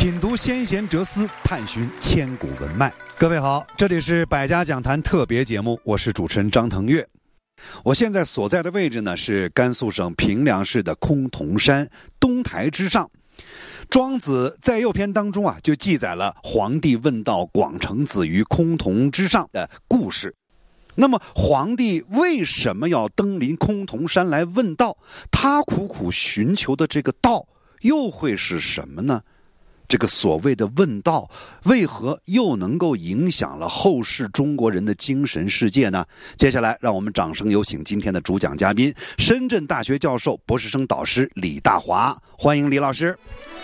品读先贤哲思，探寻千古文脉。各位好，这里是百家讲坛特别节目，我是主持人张腾岳。我现在所在的位置呢，是甘肃省平凉市的崆峒山东台之上。庄子在右篇当中就记载了皇帝问道广成子于崆峒之上的故事。那么皇帝为什么要登临崆峒山来问道？他苦苦寻求的这个道又会是什么呢？这个所谓的问道，为何又能够影响了后世中国人的精神世界呢？接下来让我们掌声有请今天的主讲嘉宾，深圳大学教授、博士生导师李大华。欢迎李老师。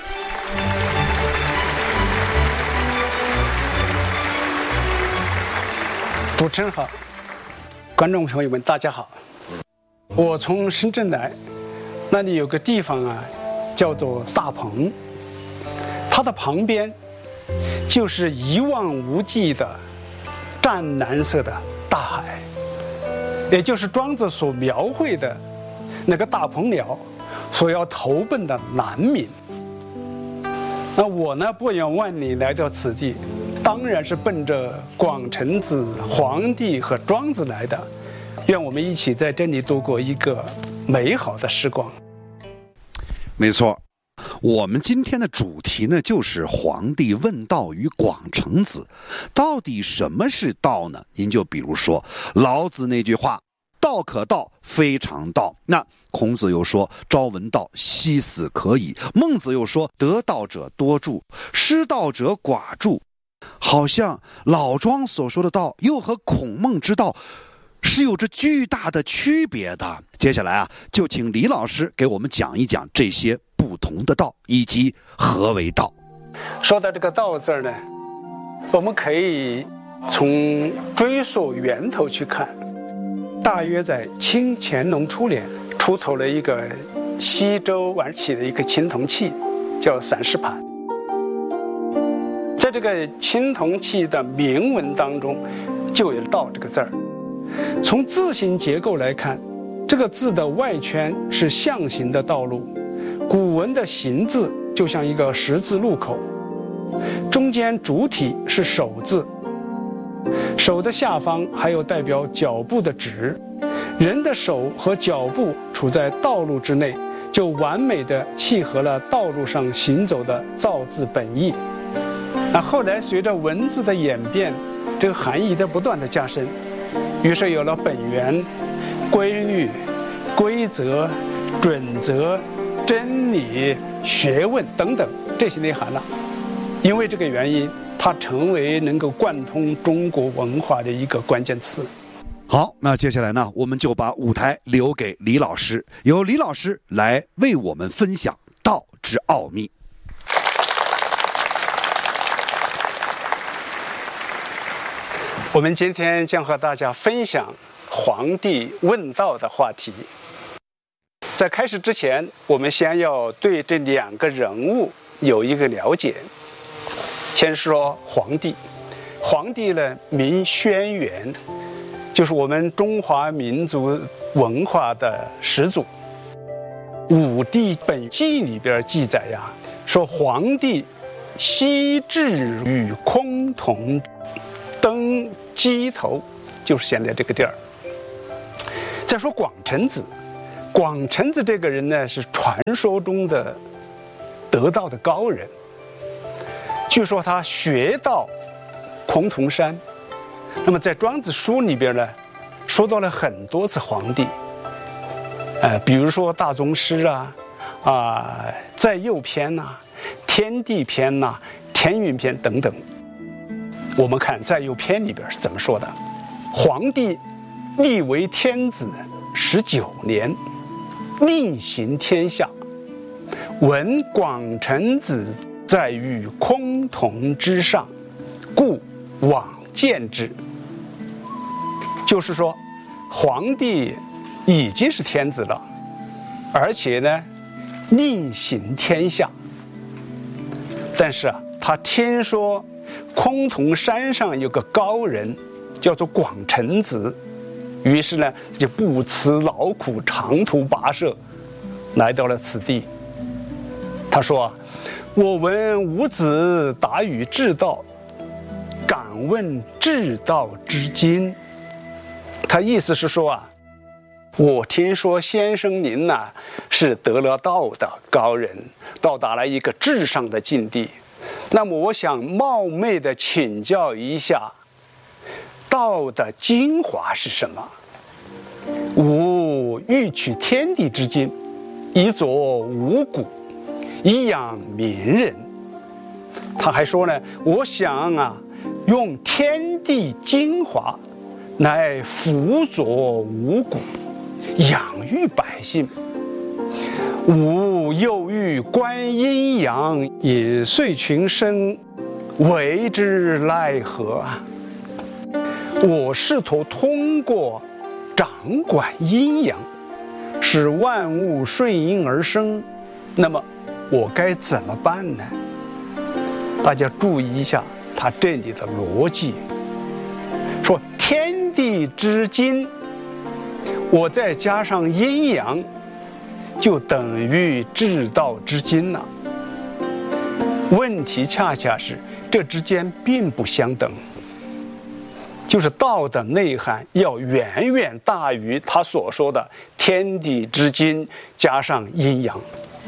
主持人好，观众朋友们大家好。我从深圳来，那里有个地方叫做大鹏，它的旁边就是一望无际的湛蓝色的大海，也就是庄子所描绘的那个大鹏鸟所要投奔的南冥。那我呢，不远万里来到此地，当然是奔着广成子、黄帝和庄子来的。愿我们一起在这里度过一个美好的时光。 没错，我们今天的主题呢，就是皇帝问道于广成子。到底什么是道呢？您就比如说老子那句话，道可道，非常道。那孔子又说，朝闻道，夕死可矣。孟子又说，得道者多助，失道者寡助。好像老庄所说的道，又和孔孟之道是有着巨大的区别的。接下来就请李老师给我们讲一讲这些不同的道，以及何为道。 说到这个道字呢，我们可以从追溯源头去看。大约在清乾隆初年，出土了一个西周晚期的一个青铜器，叫散氏盘。在这个青铜器的铭文当中，就有“道”这个字儿。从字形结构来看，这个字的外圈是象形的道路，古文的形字就像一个十字路口，中间主体是手字，手的下方还有代表脚步的趾，人的手和脚步处在道路之内，就完美的契合了道路上行走的造字本意。后来随着文字的演变，这个含义在不断的加深，于是有了本源、规律、规则、准则、真理、学问等等这些内涵了。因为这个原因，它成为能够贯通中国文化的一个关键词。 好，那接下来呢，我们就把舞台留给李老师，由李老师来为我们分享道之奥秘。 我们今天将和大家分享皇帝问道的话题。在开始之前，我们先要对这两个人物有一个了解。先说皇帝，皇帝呢名轩辕，就是我们中华民族文化的始祖。武帝本纪里边记载说皇帝西至于崆峒，登鸡头，就是现在这个地儿。再说广成子，广成子这个人呢，是传说中的得道的高人。据说他学到崆峒山。那么在庄子书里边呢，说到了很多次皇帝，比如说大宗师在右篇天地篇天运篇等等。我们看在右篇里边是怎么说的：皇帝立为天子19年，令行天下，闻广成子在于崆峒之上，故往见之。就是说，皇帝已经是天子了，而且呢，令行天下。但是他听说崆峒山上有个高人叫做广成子，于是呢就不辞劳苦，长途跋涉来到了此地。他说我闻吾子达于至道，敢问至道之经。他意思是说啊，我听说先生您呐是得了道的高人，到达了一个至上的境地。那么我想冒昧的请教一下，道的精华是什么？吾欲取天地之精，以佐五谷，以养民人。他还说呢，我想啊，用天地精华来辅佐五谷，养育百姓。吾又欲观阴阳，引遂群生，为之奈何啊？我试图通过掌管阴阳，使万物顺应而生，那么我该怎么办呢？大家注意一下他这里的逻辑，说天地之精，我再加上阴阳，就等于至道之精了。问题恰恰是这之间并不相等，就是道的内涵要远远大于他所说的天地之精加上阴阳。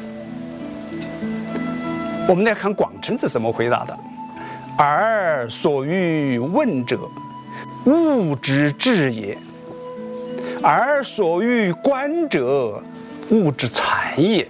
我们来看广成子怎么回答的：而所欲问者，物之至也；而所欲观者，物之残也。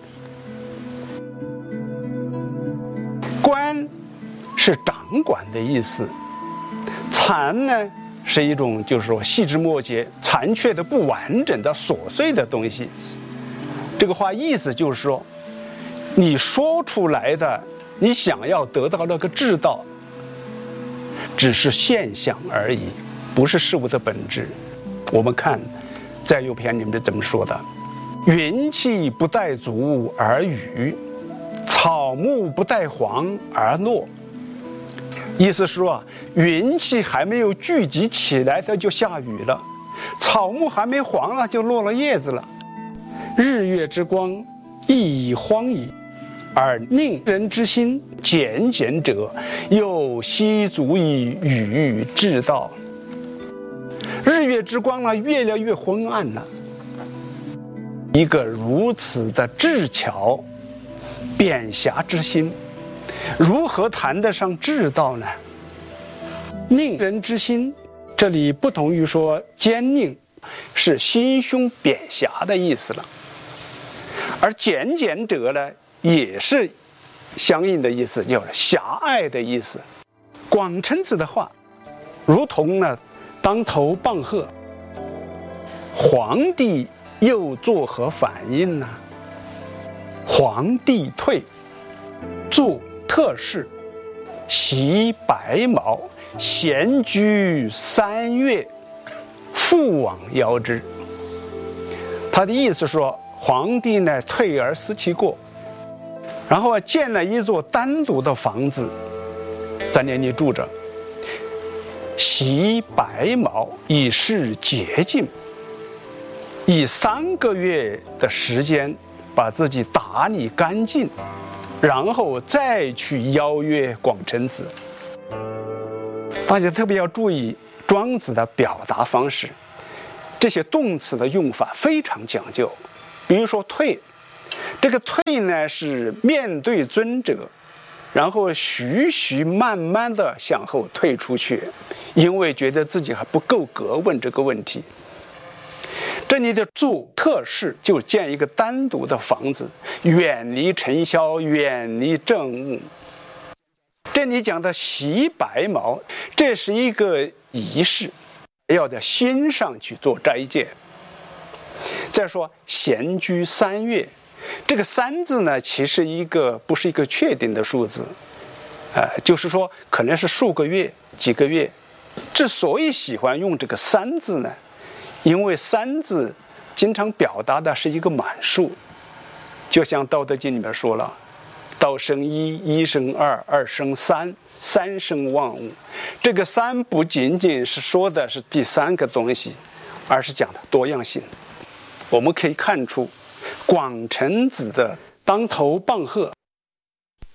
观是掌管的意思，残呢是一种就是说细枝末节、残缺的、不完整的、琐碎的东西。这个话意思就是说，你说出来的，你想要得到那个至道，只是现象而已，不是事物的本质。我们看在右篇里面怎么说的：云气不带足而雨，草木不带黄而落。意思是说，云气还没有聚集起来，它就下雨了；草木还没黄了，就落了叶子了。日月之光亦已荒矣，而宁人之心简简者，又悉足以与至道。日月之光呢，越来越昏暗了。一个如此的智巧、扁狭之心，如何谈得上至道呢？宁人之心，这里不同于说坚佞，是心胸扁狭的意思了。而简简者呢，也是相应的意思，就是狭隘的意思。广成子的话，如同呢当头棒喝。皇帝又作何反应呢？皇帝退，做特事，袭白毛，闲居3月，复往邀之。他的意思说，皇帝呢退而思其过，然后建了一座单独的房子在那里住着，袭白毛以示洁净，以3个月的时间把自己打理干净，然后再去邀约广成子。大家特别要注意庄子的表达方式，这些动词的用法非常讲究。比如说退，这个退呢是面对尊者，然后徐徐慢慢的向后退出去，因为觉得自己还不够格问这个问题。这里的做特事就建一个单独的房子，远离尘嚣，远离政务。这里讲的袭白毛，这是一个仪式，要在心上去做斋戒。再说闲居3月，这个3字呢，其实不是一个确定的数字，就是说可能是数个月、几个月。之所以喜欢用这个3字呢，因为3字经常表达的是一个满数，就像《道德经》里面说了，道生一，一生二，二生三，三生万物。这个3不仅仅是说的是第3个东西，而是讲的多样性。我们可以看出广成子的当头棒喝，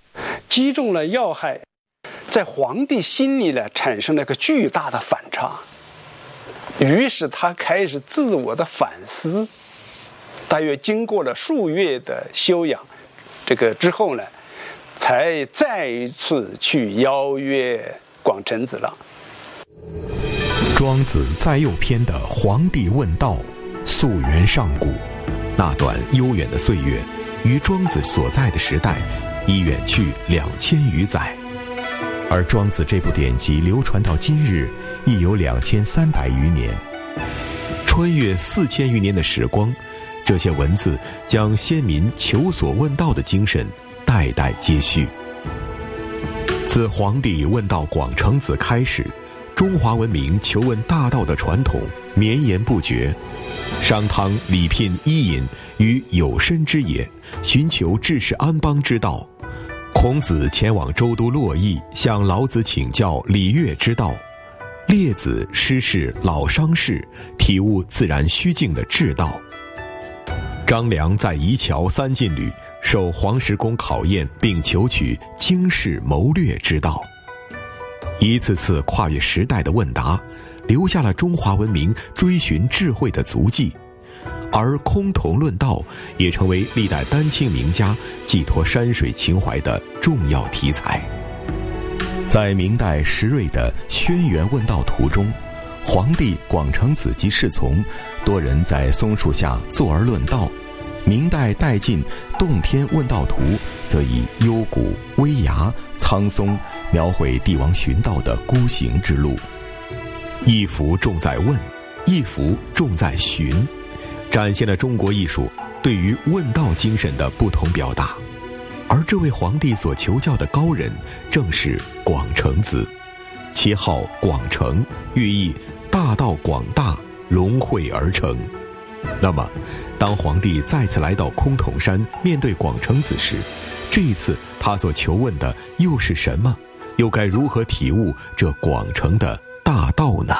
击中了要害，在皇帝心里呢产生了一个巨大的反差。于是他开始自我的反思，大约经过了数月的修养，这个之后呢，才再一次去邀约广成子了。 庄子在右篇的《黄帝问道》，溯源上古，那段悠远的岁月，与庄子所在的时代已远去2000余载，而庄子这部典籍流传到今日，亦有2300余年。穿越4000余年的时光，这些文字将先民求索问道的精神代代接续。自黄帝问道广成子开始，中华文明求问大道的传统绵延不绝。商汤礼聘伊尹于有申之野，寻求治世安邦之道。孔子前往州都洛邑，向老子请教礼乐之道。列子师事老商士，体悟自然虚静的至道。张良在夷桥三晋旅，受黄石公考验，并求取经世谋略之道。一次次跨越时代的问答，留下了中华文明追寻智慧的足迹，而空峒论道也成为历代丹青名家寄托山水情怀的重要题材。在明代石瑞的《轩辕问道图》中，皇帝、广成子及侍从多人在松树下坐而论道。明代戴进《洞天问道图》则以幽谷、危崖、苍松描绘帝王寻道的孤行之路。一幅重在问，一幅重在寻，展现了中国艺术对于问道精神的不同表达。而这位皇帝所求教的高人正是广成子，其号广成，寓意大道广大，融汇而成。那么当皇帝再次来到崆峒山面对广成子时，这一次他所求问的又是什么？又该如何体悟这广成的大道呢？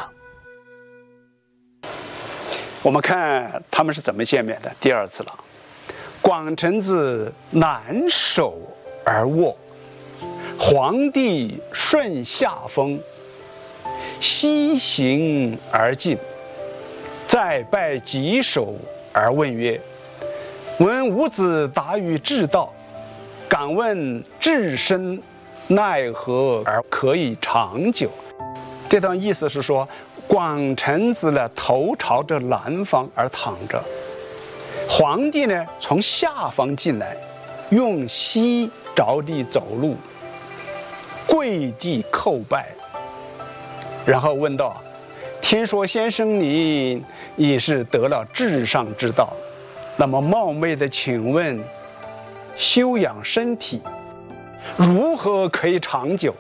我们看他们是怎么见面的，第二次了。广成子南手而握，皇帝顺下风，西行而进，再拜稽首而问曰：闻吾子达于至道，敢问至身奈何而可以长久？这段意思是说，广成子呢头朝着南方而躺着，皇帝呢从下方进来，用膝着地走路，跪地叩拜，然后问道：听说先生你已是得了至上之道，那么冒昧的请问，修养身体如何可以长久？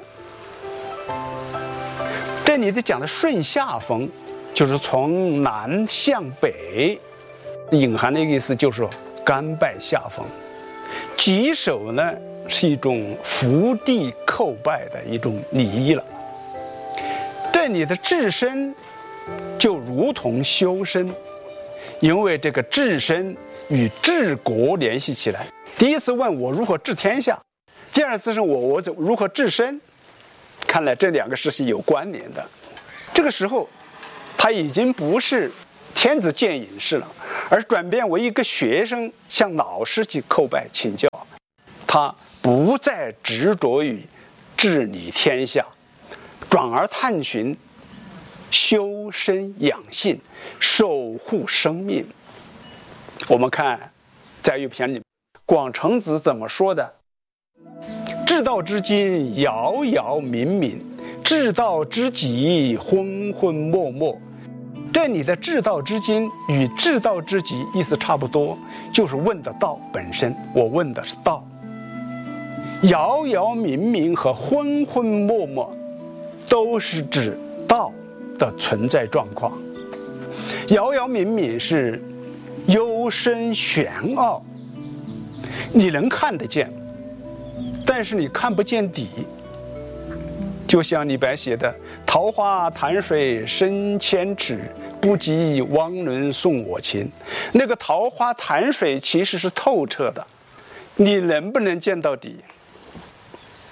这里的讲的顺下风，就是从南向北，隐含的一个意思就是说甘拜下风。稽首呢是一种伏地叩拜的一种礼仪了。这里的治身就如同修身，因为这个治身与治国联系起来。第一次问我如何治天下，第二次是我如何治身，看来这两个事情有关联的。这个时候他已经不是天子见隐士了，而转变为一个学生向老师去叩拜请教。他不再执着于治理天下，转而探寻修身养性，守护生命。我们看在右篇里广成子怎么说的：至道之今，遥遥冥冥；至道之极，昏昏默默。这里的至道之今与至道之极意思差不多，就是问的道本身，我问的是道。遥遥冥冥和昏昏默默都是指道的存在状况。遥遥冥冥是幽深玄奥，你能看得见，但是你看不见底。就像李白写的“桃花潭水深千尺，不及汪伦送我情”，那个桃花潭水其实是透彻的，你能不能见到底？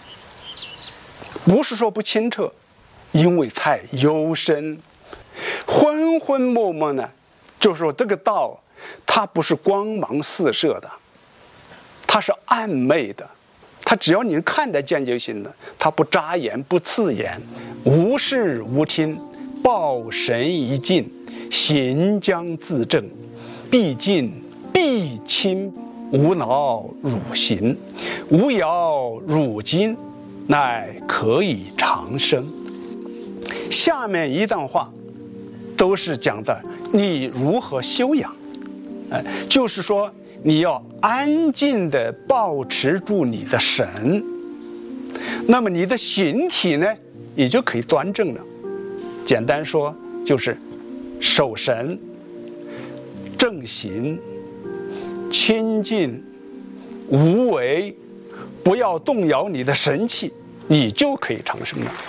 不是说不清澈，因为太幽深。昏昏默默呢，就是说这个道它不是光芒四射的，它是暗昧的，它只要你看得见就行了，它不扎眼不刺眼，无视无听，抱神一静，行将自正，必静必清，无恼汝行，无扰汝今，乃可以长生。下面一段话都是讲的你如何修养，就是说你要安静地保持住你的神，那么你的形体呢也就可以端正了。简单说就是守神、正行、清净、无为，不要动摇你的神气，你就可以长生了。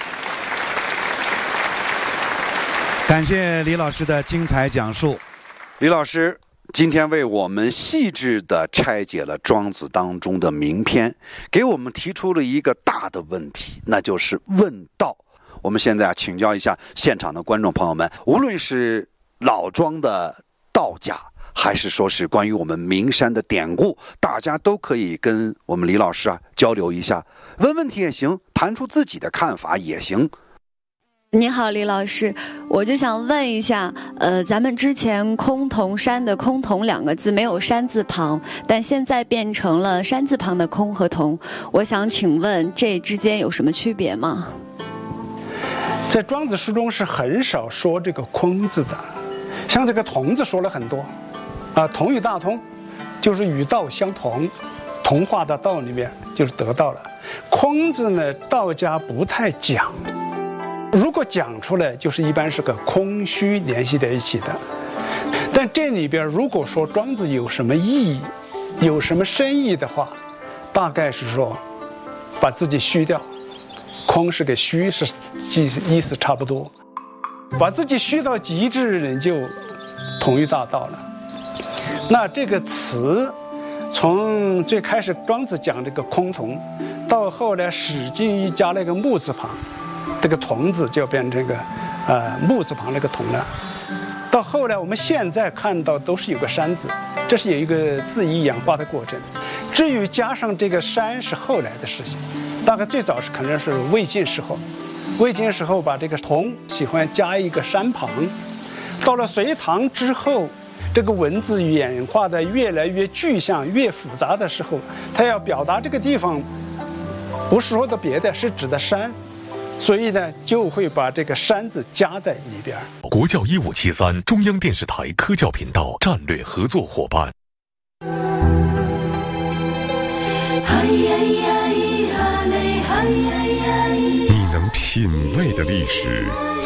感谢李老师的精彩讲述。李老师今天为我们细致地拆解了庄子当中的名篇，给我们提出了一个大的问题，那就是问道。我们现在请教一下现场的观众朋友们，无论是老庄的道家，还是说是关于我们名山的典故，大家都可以跟我们李老师交流一下，问问题也行，谈出自己的看法也行。 你好，李老师，我就想问一下，咱们之前崆峒山的崆峒两个字没有山字旁，但现在变成了山字旁的崆和峒，我想请问这之间有什么区别吗？ 在庄子书中是很少说这个崆字的，像这个峒字说了很多，同与大通，就是与道相同，同化的道里面就是得到了。崆字呢，道家不太讲。如果讲出来，就是一般是个空虚联系在一起的。但这里边如果说庄子有什么意义，有什么深意的话，大概是说把自己虚掉，空是个虚，是意思差不多。把自己虚到极致，人就同于大道了。那这个词，从最开始庄子讲这个崆峒，到后来史记一加了一个木字旁。这个峒字就变成个木字旁那个峒了。到后来我们现在看到都是有个山字，这是有一个字义演化的过程。至于加上这个山是后来的事情，大概最早是可能是魏晋时候，魏晋时候把这个峒喜欢加一个山旁。到了隋唐之后，这个文字演化的越来越具象越复杂的时候，它要表达这个地方不是说的别的，是指的山，所以呢，就会把这个山字加在里边。 国教1573中央电视台科教频道战略合作伙伴。 你能品味的历史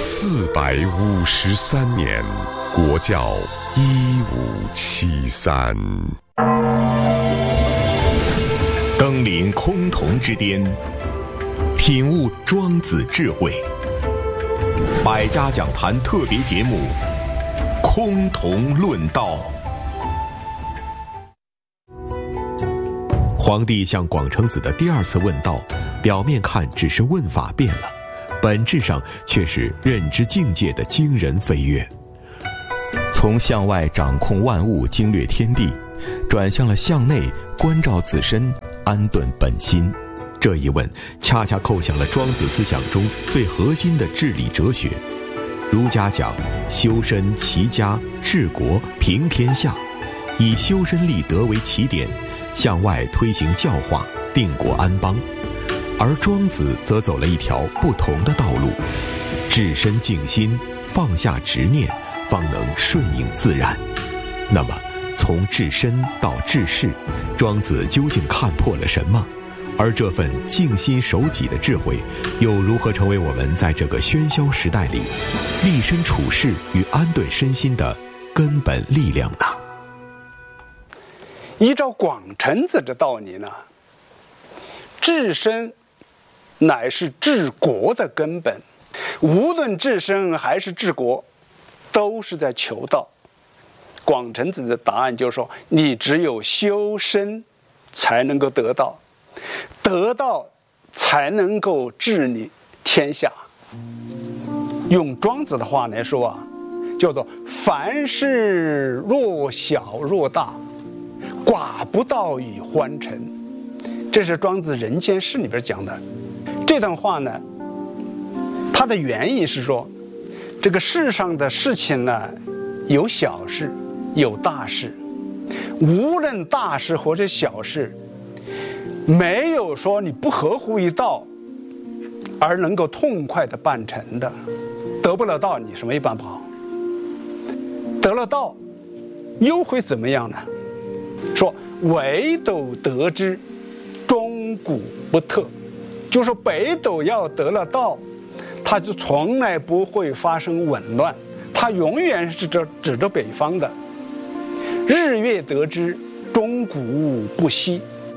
453年，国教1573。 登临崆峒之巅，品悟庄子智慧。百家讲坛特别节目《崆峒论道》。皇帝向广成子的第二次问道，表面看只是问法变了，本质上却是认知境界的惊人飞跃。从向外掌控万物、经略天地，转向了向内关照自身、安顿本心。这一问恰恰扣响了庄子思想中最核心的治理哲学。儒家讲修身齐家治国平天下，以修身立德为起点，向外推行教化，定国安邦。而庄子则走了一条不同的道路，治身静心，放下执念，方能顺应自然。那么从治身到治世，庄子究竟看破了什么？而这份静心守己的智慧，又如何成为我们在这个喧嚣时代里立身处世与安顿身心的根本力量呢？ 依照广成子的道理呢，治身乃是治国的根本，无论治身还是治国，都是在求道。广成子的答案就是说，你只有修身才能够得道，得道才能够治理天下。用庄子的话来说啊，叫做凡事若小若大，寡不道以欢成。这是庄子《人间世》里边讲的。这段话呢，它的原意是说，这个世上的事情呢，有小事有大事，无论大事或者小事，没有说你不合乎一道而能够痛快的办成的。得不了道你是没办法，得了道又会怎么样呢？说唯斗得之，终古不特，就是说北斗要得了道，它就从来不会发生紊乱，它永远是指着北方的。日月得之，终古不息。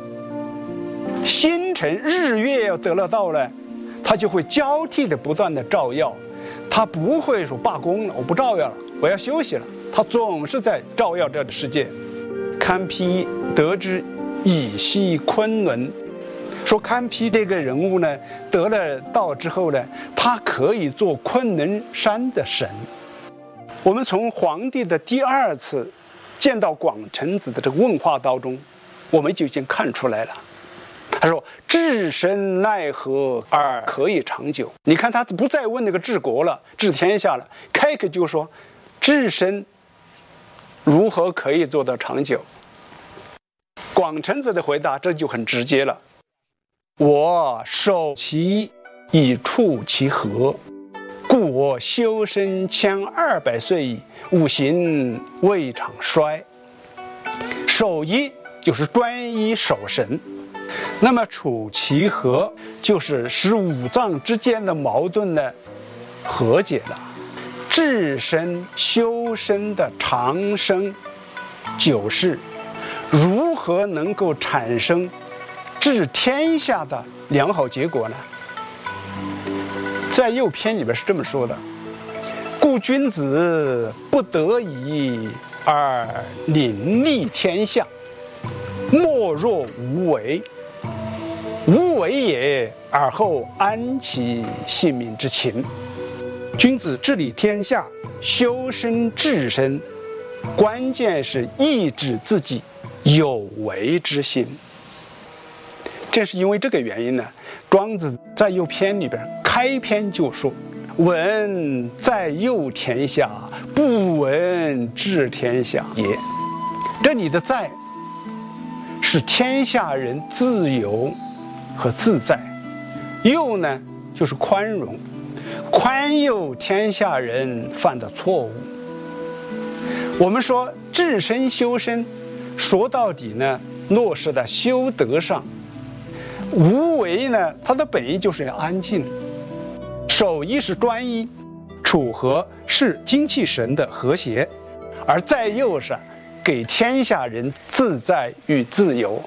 星辰日月要得了道了，它就会交替的不断的照耀，它不会说罢工了，我不照耀了，我要休息了，它总是在照耀这个世界。堪披得之，以息昆仑。说堪披这个人物呢，得了道之后呢，他可以做昆仑山的神。我们从皇帝的第二次见到广成子的这个问话当中，我们就已经看出来了。他说治身奈何而可以长久。你看他不再问那个治国了，治天下了，开口就说治身如何可以做到长久。广成子的回答这就很直接了，我守其以处其和，故我修身1200岁矣，五行未尝衰。守一就是专一守神，那么处其和就是使五脏之间的矛盾呢和解了。治身修身的长生久世，如何能够产生治天下的良好结果呢？在右篇里边是这么说的：故君子不得已而临立天下，莫若无为。无为也，而后安其性命之情。君子治理天下，修身治身，关键是抑制自己有为之心。正是因为这个原因呢，庄子在右篇里边开篇就说：闻在佑天下，不闻治天下也。这里的在是天下人自由和自在，佑呢就是宽容，宽宥天下人犯的错误。我们说治身修身，说到底呢落实在修德上。无为呢，它的本意就是安静。守一是专一，处和是精气神的和谐，而在右是给天下人自在与自由。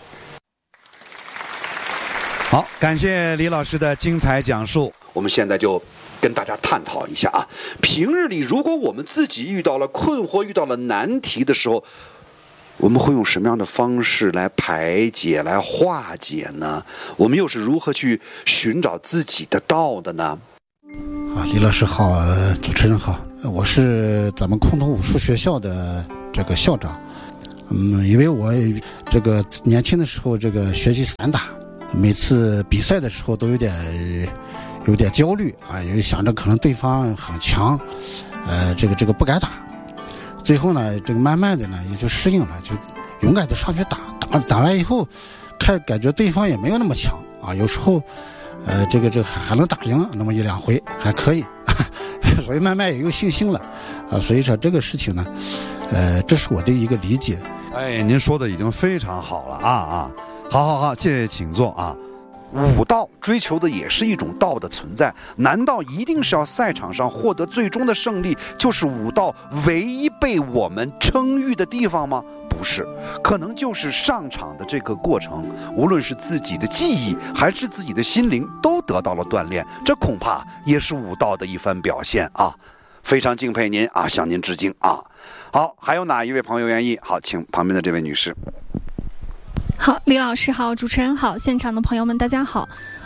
好，感谢李老师的精彩讲述。我们现在就跟大家探讨一下啊，平日里如果我们自己遇到了困惑、遇到了难题的时候，我们会用什么样的方式来排解、来化解呢？我们又是如何去寻找自己的道的呢？ 李老师好，主持人好，我是咱们崆峒武术学校的这个校长。因为我这个年轻的时候这个学习散打，每次比赛的时候都有点焦虑啊，因为想着可能对方很强，这个不敢打。最后呢，这个慢慢的呢也就适应了，就勇敢的上去打完以后，感觉对方也没有那么强啊，有时候这个还能打赢那么1-2回还可以，所以慢慢也有信心了啊。所以说这个事情呢，这是我的一个理解。 哎，您说的已经非常好了啊！好，谢谢，请坐啊。武道追求的也是一种道的存在，难道一定是要赛场上获得最终的胜利，就是武道唯一被我们称誉的地方吗？不是，可能就是上场的这个过程，无论是自己的技艺还是自己的心灵都得到了锻炼，这恐怕也是武道的一番表现啊！非常敬佩您啊，向您致敬啊！好，还有哪一位朋友愿意？好，请旁边的这位女士。 好，李老师好，主持人好，现场的朋友们大家好，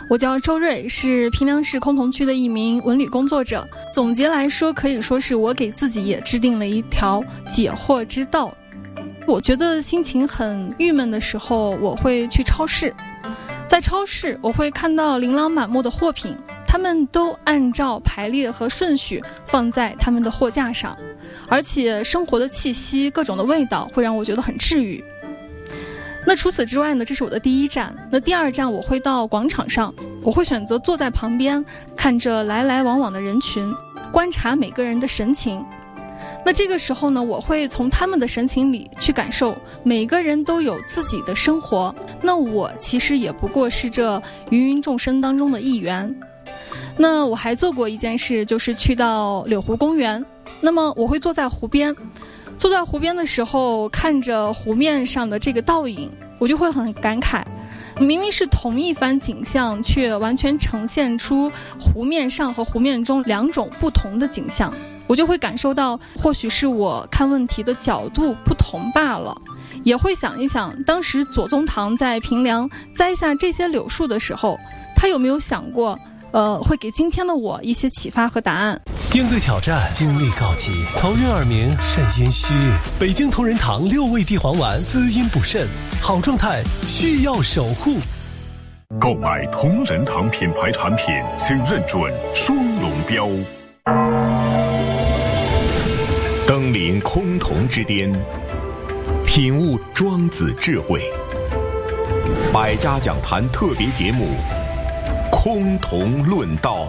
我叫周瑞，是平凉市崆峒区的一名文旅工作者。总结来说，可以说是我给自己也制定了一条解惑之道。我觉得心情很郁闷的时候，我会去超市。在超市，我会看到琳琅满目的货品，他们都按照排列和顺序放在他们的货架上，而且生活的气息、各种的味道会让我觉得很治愈。那除此之外呢，这是我的第一站。那第二站我会到广场上，我会选择坐在旁边，看着来来往往的人群，观察每个人的神情。那这个时候呢，我会从他们的神情里去感受，每个人都有自己的生活，那我其实也不过是这芸芸众生当中的一员。那我还做过一件事，就是去到柳湖公园。那么我会坐在湖边，坐在湖边的时候，看着湖面上的这个倒影，我就会很感慨，明明是同一番景象，却完全呈现出湖面上和湖面中两种不同的景象。我就会感受到，或许是我看问题的角度不同罢了。也会想一想，当时左宗棠在平凉栽下这些柳树的时候，他有没有想过会给今天的我一些启发和答案。 应对挑战，精力告急，头晕耳鸣，肾阴虚。北京同仁堂6味地黄丸，滋阴补肾，好状态需要守护。 购买同仁堂品牌产品，请认准双龙标。 登临崆峒之巅，品悟庄子智慧。百家讲坛特别节目《崆峒论道》。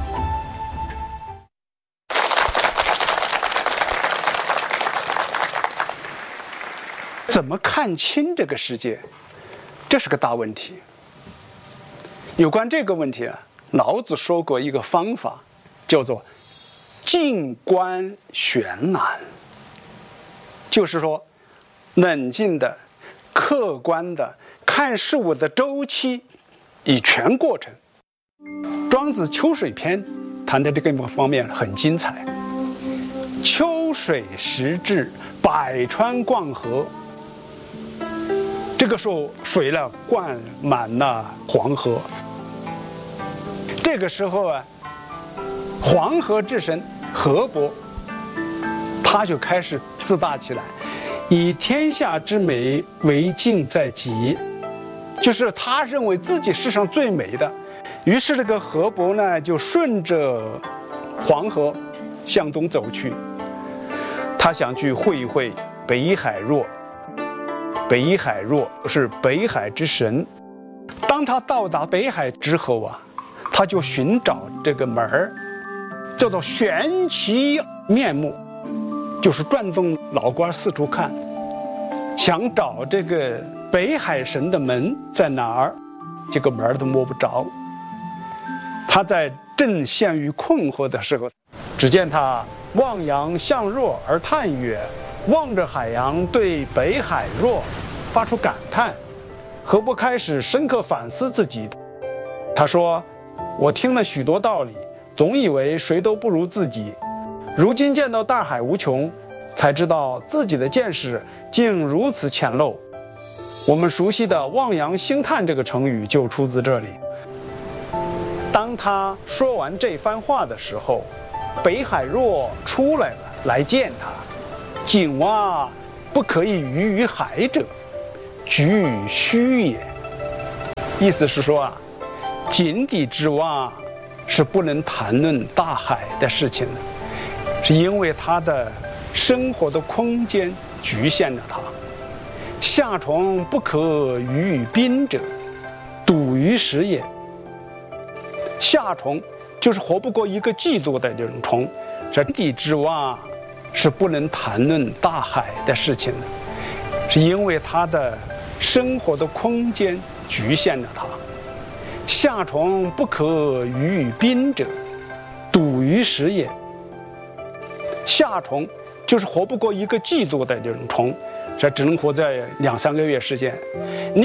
怎么看清这个世界，这是个大问题。有关这个问题啊，老子说过一个方法，叫做静观玄览，就是说冷静的、客观的看事物的周期与全过程。庄子秋水篇谈的这个方面很精彩。秋水时至，百川贯河。这个时候水呢灌满了黄河。这个时候啊，黄河之神河伯，他就开始自大起来，以天下之美为镜在极，就是他认为自己世上最美的。于是这个河伯呢，就顺着黄河向东走去，他想去会一会北海若。北海若是北海之神。当他到达北海之后啊，他就寻找这个门儿，叫做悬其面目，就是转动脑瓜四处看，想找这个北海神的门在哪儿，这个门都摸不着。他在正陷于困惑的时候，只见他望洋向若而叹曰：望着海洋，对北海若发出感叹。河伯开始深刻反思自己，他说：我听了许多道理，总以为谁都不如自己，如今见到大海无穷，才知道自己的见识竟如此浅陋。我们熟悉的望洋兴叹这个成语就出自这里。当他说完这番话的时候，北海若出来了，来见他。井蛙不可以鱼于海者，举于虚也。意思是说啊，井底之蛙是不能谈论大海的事情的，是因为他的生活的空间局限着他。夏虫不可语于宾者，笃于时也。夏虫就是活不过一个季度的这种虫，井底之蛙是不能谈论大海的事情的，是因为他的生活的空间局限着他。夏虫不可语于宾者，笃于时也。夏虫就是活不过一个季度的这种虫，这只能活在2-3个月时间。